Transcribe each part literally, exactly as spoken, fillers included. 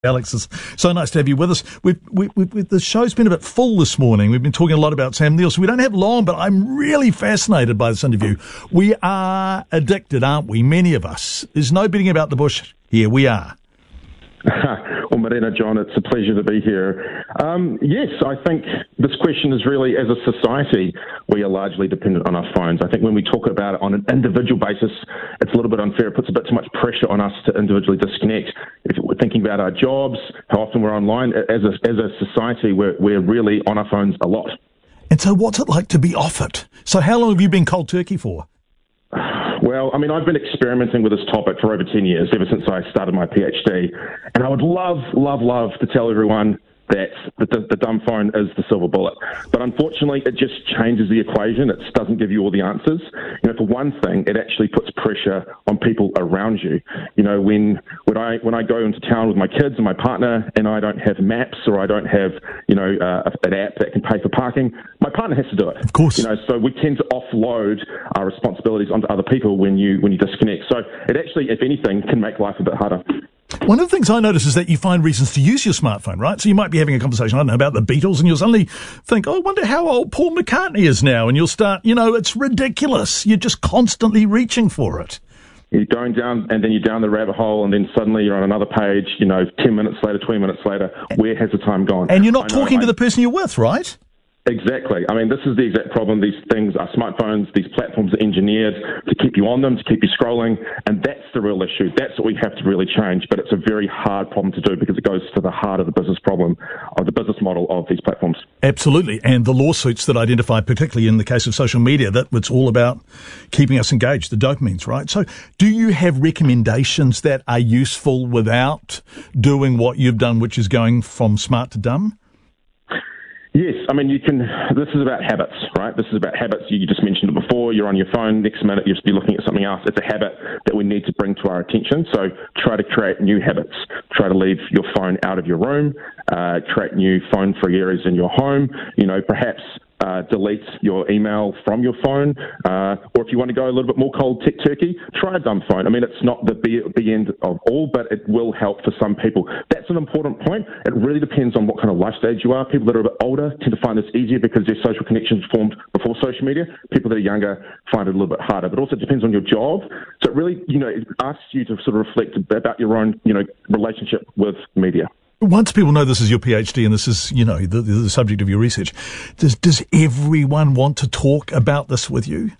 Alex, it's so nice to have you with us. We've, we, we, we, the show's been a bit full this morning. We've been talking a lot about Sam Neill, so we don't have long, but I'm really fascinated by this interview. We are addicted, aren't we? Many of us. There's no beating about the bush here. We are. Well, Marina, John, it's a pleasure to be here. Um, yes, I think this question is really, as a society, we are largely dependent on our phones. I think when we talk about it on an individual basis, it's a little bit unfair. It puts a bit too much pressure on us to individually disconnect. If we're thinking about our jobs, how often we're online, as a, as a society, we're, we're really on our phones a lot. And so what's it like to be off it? So how long have you been cold turkey for? Well, I mean, I've been experimenting with this topic for over ten years, ever since I started my PhD. And I would love, love, love to tell everyone that the, the, the dumb phone is the silver bullet. But unfortunately, it just changes the equation. It doesn't give you all the answers. You know, for one thing, it actually puts pressure on people around you. You know, when when I when I go into town with my kids and my partner and I don't have maps or I don't have, you know, uh, an app that can pay for parking, my partner has to do it. Of course. You know, so we tend to offload our responsibilities onto other people when you when you disconnect. So it actually, if anything, can make life a bit harder. One of the things I notice is that you find reasons to use your smartphone, right? So you might be having a conversation, I don't know, about the Beatles, and you'll suddenly think, oh, I wonder how old Paul McCartney is now. And you'll start, you know, it's ridiculous. You're just constantly reaching for it. You're going down, and then you're down the rabbit hole, and then suddenly you're on another page, you know, ten minutes later, twenty minutes later. Where has the time gone? And you're not I know, talking I, to the person you're with, right? Exactly. I mean, this is the exact problem. These things, our smartphones, these platforms are engineered to keep you on them, to keep you scrolling, and that's the real issue. That's what we have to really change, but it's a very hard problem to do because it goes to the heart of the business problem, of the business model of these platforms. Absolutely. And the lawsuits that identify, particularly in the case of social media, that it's all about keeping us engaged, the dopamines, right? So do you have recommendations that are useful without doing what you've done, which is going from smart to dumb? Yes, I mean, you can, this is about habits, right? This is about habits. You just mentioned it before. You're on your phone. Next minute, you'll be looking at something else. It's a habit that we need to bring to our attention. So try to create new habits. Try to leave your phone out of your room. Uh, create new phone-free areas in your home. You know, perhaps Uh, delete your email from your phone, uh, or if you want to go a little bit more cold tech turkey, try a dumb phone. I mean, it's not the be, be end of all, but it will help for some people. That's an important point. It really depends on what kind of life stage you are. People that are a bit older tend to find this easier because their social connections formed before social media. People that are younger find it a little bit harder, but also it depends on your job. So it really, you know, it asks you to sort of reflect about your own, you know, relationship with media. Once people know this is your PhD and this is, you know, the, the subject of your research, does does everyone want to talk about this with you?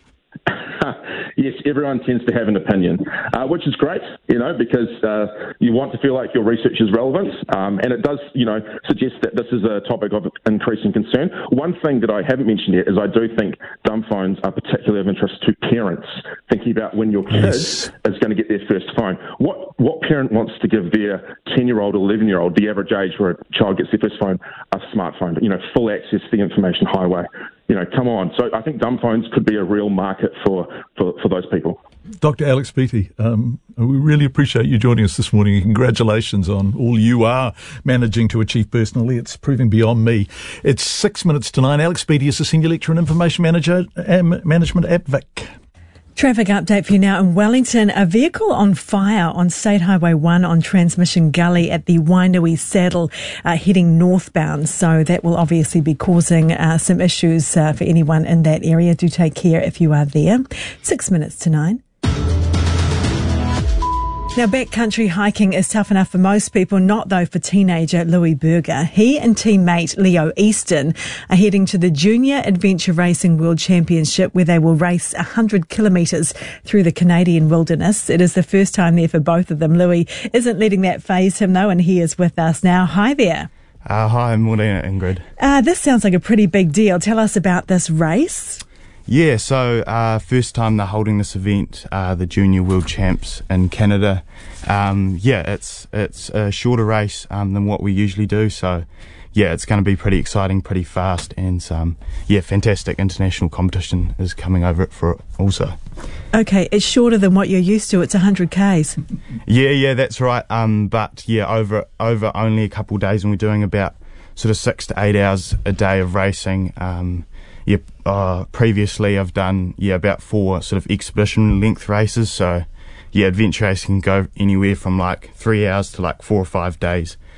Yes, everyone tends to have an opinion, uh, which is great, you know, because uh, you want to feel like your research is relevant, um, and it does, you know, suggest that this is a topic of increasing concern. One thing that I haven't mentioned yet is I do think dumb phones are particularly of interest to parents, thinking about when your kid yes. is going to get their first phone. What what parent wants to give their ten-year-old or eleven-year-old, the average age where a child gets their first phone, a smartphone, you know, full access to the information highway? You know, come on. So I think dumb phones could be a real market for, for, for those people. Doctor Alex Beattie, um, we really appreciate you joining us this morning. Congratulations on all you are managing to achieve personally. It's proving beyond me. It's six minutes to nine. Alex Beattie is a Senior Lecturer and Information Manager, um, Management at Vic. Traffic update for you now in Wellington. A vehicle on fire on State Highway one on Transmission Gully at the Wainui Saddle uh, heading northbound. So that will obviously be causing uh, some issues uh, for anyone in that area. Do take care if you are there. Six minutes to nine. Now, backcountry hiking is tough enough for most people, not though for teenager Louis Berger. He and teammate Leo Easton are heading to the Junior Adventure Racing World Championship, where they will race one hundred kilometres through the Canadian wilderness. It is the first time there for both of them. Louis isn't letting that faze him though, and he is with us now. Hi there. Uh, hi, Morena, Ingrid. Uh, this sounds like a pretty big deal. Tell us about this race. Yeah, so uh, first time they're holding this event, uh, the Junior World Champs in Canada. Um, yeah, it's it's a shorter race um, than what we usually do, so yeah, it's going to be pretty exciting, pretty fast, and um, yeah, fantastic international competition is coming over it for it also. Okay, it's shorter than what you're used to. It's one hundred kays. Yeah, yeah, that's right. Um, but yeah, over over only a couple of days, and we're doing about sort of six to eight hours a day of racing. Um, yeah, uh, previously I've done yeah about four sort of expedition length races. So yeah, adventure racing can go anywhere from like three hours to like four or five days.